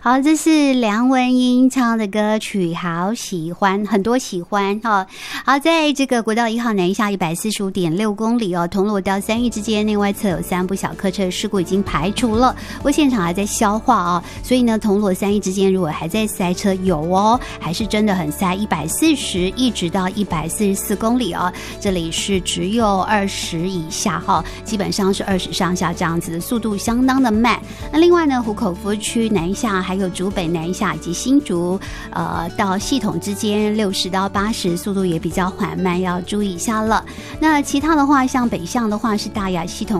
好，这是梁文音唱的歌曲，好喜欢，很多喜欢哈。好，在这个国道1号南下145.6公里哦，铜锣到三义之间内外侧有3部小客车事故已经排除了，不过现场还在消化哦，所以呢，铜锣三义之间如果还在塞车有哦，还是真的很塞，140一直到144公里哦，这里是只有20以下哈，基本上是20上下这样子的速度相当的慢。那另外呢，湖口服务区南下还有竹北南下以及新竹到系统之间60到80，速度也比较缓慢，要注意一下了。那其他的话，像北向的话是大雅系统